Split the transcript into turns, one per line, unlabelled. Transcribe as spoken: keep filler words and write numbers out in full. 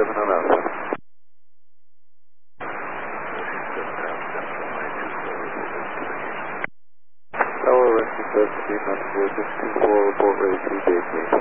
seven on Alpha. Tower rescue seven, speed not four six two four, report ready to gate.